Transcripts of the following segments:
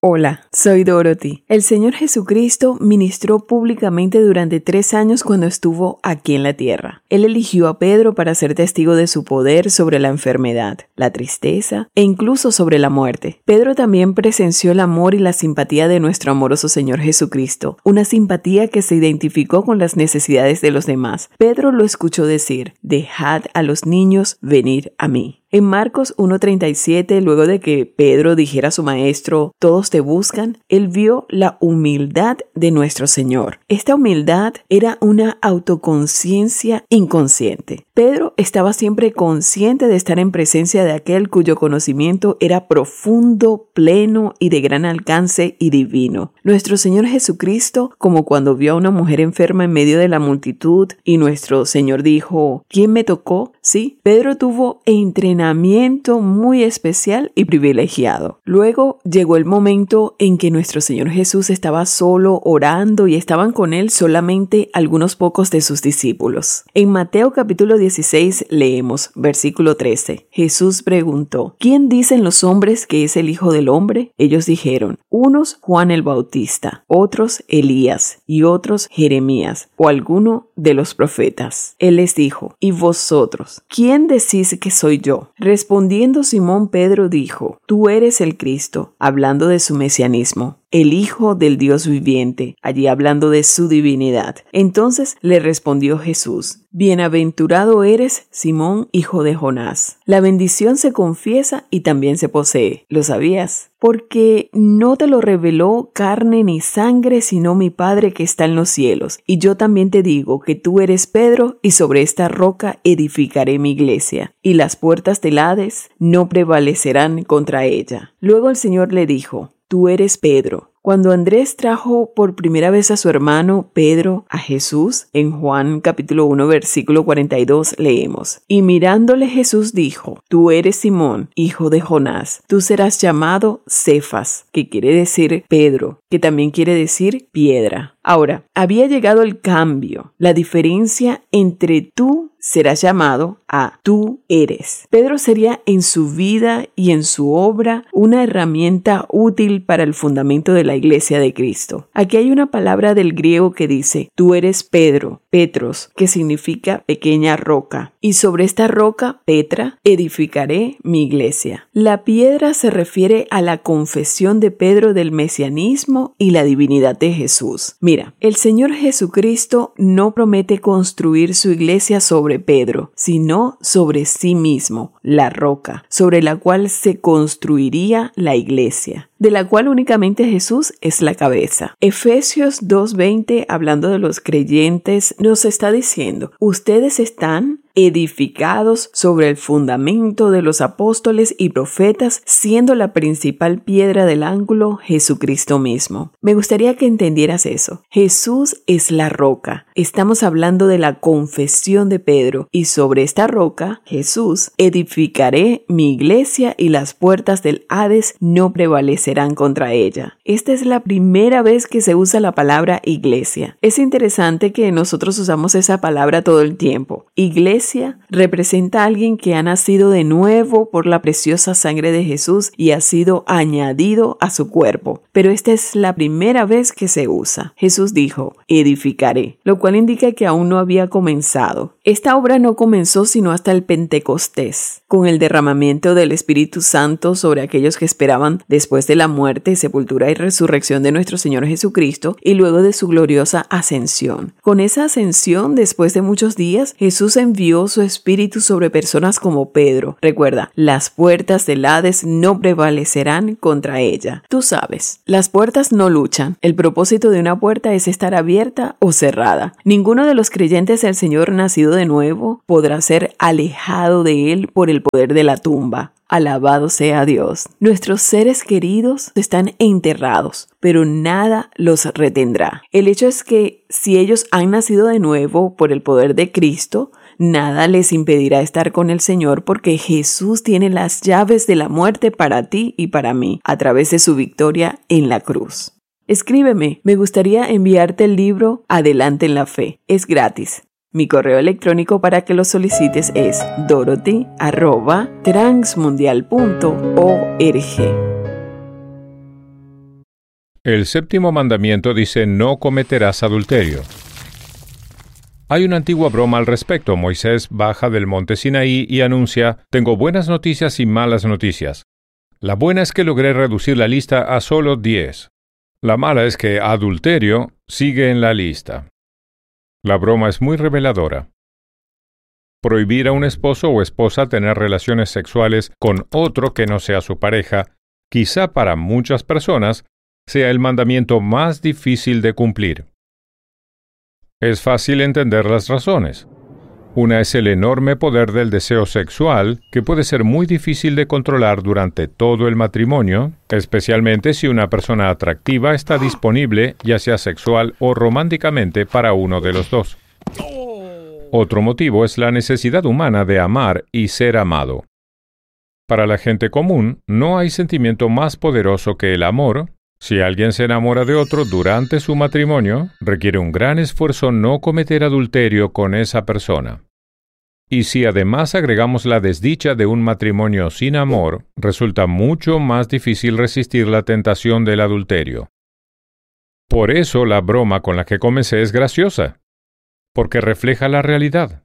Hola, soy Dorothy. El Señor Jesucristo ministró públicamente durante 3 años cuando estuvo aquí en la tierra. Él eligió a Pedro para ser testigo de su poder sobre la enfermedad, la tristeza e incluso sobre la muerte. Pedro también presenció el amor y la simpatía de nuestro amoroso Señor Jesucristo, una simpatía que se identificó con las necesidades de los demás. Pedro lo escuchó decir: «Dejad a los niños venir a mí». En Marcos 1:37, luego de que Pedro dijera a su maestro: «Todos te buscan», él vio la humildad de nuestro Señor. Esta humildad era una autoconciencia inconsciente. Pedro estaba siempre consciente de estar en presencia de aquel cuyo conocimiento era profundo, pleno y de gran alcance y divino. Nuestro Señor Jesucristo, como cuando vio a una mujer enferma en medio de la multitud y nuestro Señor dijo: «¿Quién me tocó?». Sí, Pedro tuvo entrenamiento muy especial y privilegiado. Luego llegó el momento en que nuestro Señor Jesús estaba solo orando y estaban con él solamente algunos pocos de sus discípulos. En Mateo capítulo 16 leemos, versículo 13. Jesús preguntó: «¿Quién dicen los hombres que es el Hijo del Hombre?». Ellos dijeron: «Unos Juan el Bautista, otros Elías y otros Jeremías o alguno de los profetas». Él les dijo: «¿Y vosotros? ¿Quién decís que soy yo?». Respondiendo Simón Pedro dijo: «Tú eres el Cristo», hablando de su mesianismo, el Hijo del Dios viviente, allí hablando de su divinidad. Entonces le respondió Jesús: «Bienaventurado eres, Simón, hijo de Jonás. La bendición se confiesa y también se posee». ¿Lo sabías? Porque no te lo reveló carne ni sangre, sino mi Padre que está en los cielos. Y yo también te digo que tú eres Pedro, y sobre esta roca edificaré mi iglesia, y las puertas del Hades no prevalecerán contra ella. Luego el Señor le dijo: «Tú eres Pedro». Cuando Andrés trajo por primera vez a su hermano Pedro a Jesús, en Juan capítulo 1 versículo 42 leemos: «Y mirándole Jesús dijo: Tú eres Simón, hijo de Jonás, tú serás llamado Cefas», que quiere decir Pedro, que también quiere decir piedra. Ahora, había llegado el cambio, la diferencia entre tú serás llamado a tú eres. Pedro sería en su vida y en su obra una herramienta útil para el fundamento de la iglesia de Cristo. Aquí hay una palabra del griego que dice: tú eres Pedro, Petros, que significa pequeña roca, y sobre esta roca, Petra, edificaré mi iglesia. La piedra se refiere a la confesión de Pedro del mesianismo y la divinidad de Jesús. Mira, el Señor Jesucristo no promete construir su iglesia sobre Pedro, sino sobre sí mismo, la roca, sobre la cual se construiría la iglesia, de la cual únicamente Jesús es la cabeza. Efesios 2:20, hablando de los creyentes, nos está diciendo: ustedes están edificados sobre el fundamento de los apóstoles y profetas, siendo la principal piedra del ángulo Jesucristo mismo. Me gustaría que entendieras eso. Jesús es la roca. Estamos hablando de la confesión de Pedro, y sobre esta roca, Jesús, edificaré mi iglesia y las puertas del Hades no prevalecerán contra ella. Esta es la primera vez que se usa la palabra iglesia. Es interesante que nosotros usamos esa palabra todo el tiempo. Iglesia representa a alguien que ha nacido de nuevo por la preciosa sangre de Jesús y ha sido añadido a su cuerpo. Pero esta es la primera vez que se usa. Jesús dijo: edificaré, lo cual indica que aún no había comenzado. Esta obra no comenzó sino hasta el Pentecostés, con el derramamiento del Espíritu Santo sobre aquellos que esperaban después de la muerte, sepultura y resurrección de nuestro Señor Jesucristo, y luego de su gloriosa ascensión. Con esa ascensión, después de muchos días, Jesús envió su Espíritu sobre personas como Pedro. Recuerda, las puertas del Hades no prevalecerán contra ella. Tú sabes, las puertas no luchan. El propósito de una puerta es estar abierta o cerrada. Ninguno de los creyentes del Señor nacido de nuevo podrá ser alejado de él por el poder de la tumba. Alabado sea Dios. Nuestros seres queridos están enterrados, pero nada los retendrá. El hecho es que si ellos han nacido de nuevo por el poder de Cristo, nada les impedirá estar con el Señor, porque Jesús tiene las llaves de la muerte para ti y para mí a través de su victoria en la cruz. Escríbeme, me gustaría enviarte el libro Adelante en la Fe. Es gratis. Mi correo electrónico para que lo solicites es dorothy@transmundial.org. El séptimo mandamiento dice: no cometerás adulterio. Hay una antigua broma al respecto. Moisés baja del monte Sinaí y anuncia: tengo buenas noticias y malas noticias. La buena es que logré reducir la lista a solo 10. La mala es que adulterio sigue en la lista. La broma es muy reveladora. Prohibir a un esposo o esposa tener relaciones sexuales con otro que no sea su pareja, quizá para muchas personas, sea el mandamiento más difícil de cumplir. Es fácil entender las razones. Una es el enorme poder del deseo sexual, que puede ser muy difícil de controlar durante todo el matrimonio, especialmente si una persona atractiva está disponible, ya sea sexual o románticamente, para uno de los dos. Otro motivo es la necesidad humana de amar y ser amado. Para la gente común, no hay sentimiento más poderoso que el amor. Si alguien se enamora de otro durante su matrimonio, requiere un gran esfuerzo no cometer adulterio con esa persona. Y si además agregamos la desdicha de un matrimonio sin amor, resulta mucho más difícil resistir la tentación del adulterio. Por eso la broma con la que comencé es graciosa, porque refleja la realidad.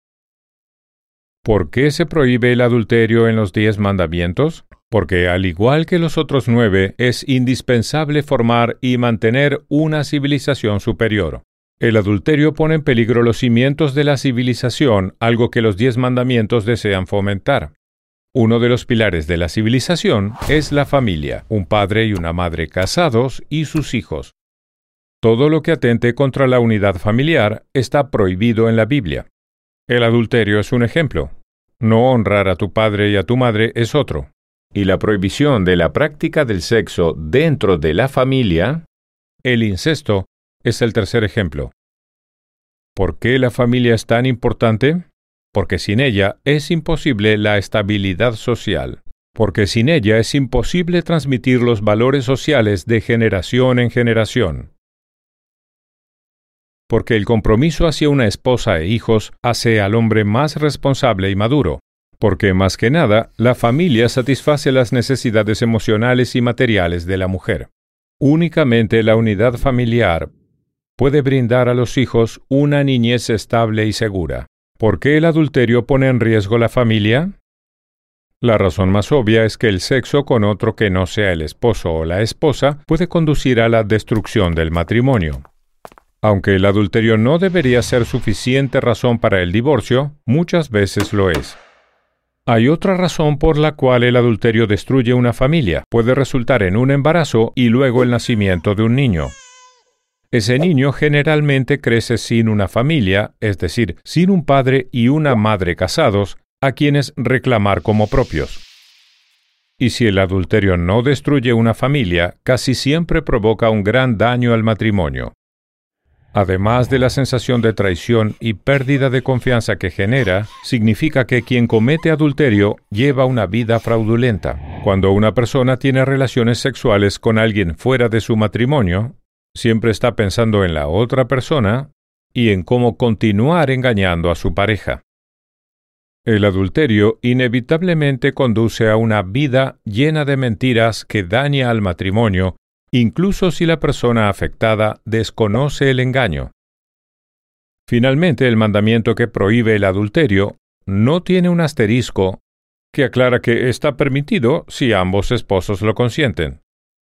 ¿Por qué se prohíbe el adulterio en los 10 mandamientos? Porque, al igual que los otros 9, es indispensable formar y mantener una civilización superior. El adulterio pone en peligro los cimientos de la civilización, algo que los 10 mandamientos desean fomentar. Uno de los pilares de la civilización es la familia, un padre y una madre casados y sus hijos. Todo lo que atente contra la unidad familiar está prohibido en la Biblia. El adulterio es un ejemplo. No honrar a tu padre y a tu madre es otro. Y la prohibición de la práctica del sexo dentro de la familia, el incesto, es el tercer ejemplo. ¿Por qué la familia es tan importante? Porque sin ella es imposible la estabilidad social. Porque sin ella es imposible transmitir los valores sociales de generación en generación. Porque el compromiso hacia una esposa e hijos hace al hombre más responsable y maduro. Porque, más que nada, la familia satisface las necesidades emocionales y materiales de la mujer. Únicamente la unidad familiar puede brindar a los hijos una niñez estable y segura. ¿Por qué el adulterio pone en riesgo la familia? La razón más obvia es que el sexo con otro que no sea el esposo o la esposa puede conducir a la destrucción del matrimonio. Aunque el adulterio no debería ser suficiente razón para el divorcio, muchas veces lo es. Hay otra razón por la cual el adulterio destruye una familia. Puede resultar en un embarazo y luego el nacimiento de un niño. Ese niño generalmente crece sin una familia, es decir, sin un padre y una madre casados, a quienes reclamar como propios. Y si el adulterio no destruye una familia, casi siempre provoca un gran daño al matrimonio. Además de la sensación de traición y pérdida de confianza que genera, significa que quien comete adulterio lleva una vida fraudulenta. Cuando una persona tiene relaciones sexuales con alguien fuera de su matrimonio, siempre está pensando en la otra persona y en cómo continuar engañando a su pareja. El adulterio inevitablemente conduce a una vida llena de mentiras que daña al matrimonio, incluso si la persona afectada desconoce el engaño. Finalmente, el mandamiento que prohíbe el adulterio no tiene un asterisco que aclara que está permitido si ambos esposos lo consienten.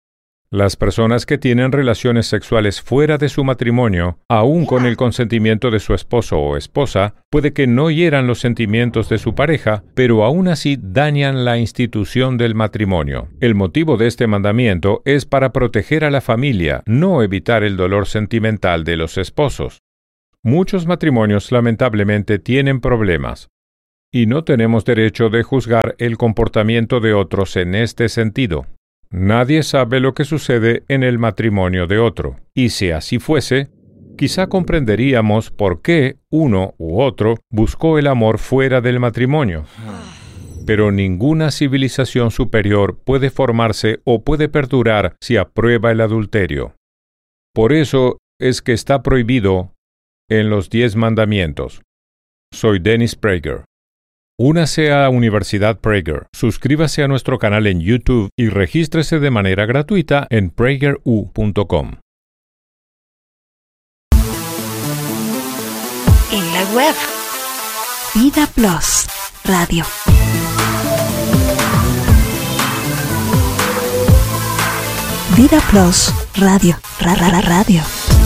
Las personas que tienen relaciones sexuales fuera de su matrimonio, aun con el consentimiento de su esposo o esposa, puede que no hieran los sentimientos de su pareja, pero aún así dañan la institución del matrimonio. El motivo de este mandamiento es para proteger a la familia, no evitar el dolor sentimental de los esposos. Muchos matrimonios lamentablemente tienen problemas, y no tenemos derecho de juzgar el comportamiento de otros en este sentido. Nadie sabe lo que sucede en el matrimonio de otro, y si así fuese, quizá comprenderíamos por qué uno u otro buscó el amor fuera del matrimonio. Pero ninguna civilización superior puede formarse o puede perdurar si aprueba el adulterio. Por eso es que está prohibido en los 10 mandamientos. Soy Dennis Prager. Únase a Universidad Prager, suscríbase a nuestro canal en YouTube y regístrese de manera gratuita en prageru.com. En la web Vida Plus Radio. Vida Plus Radio. Radio.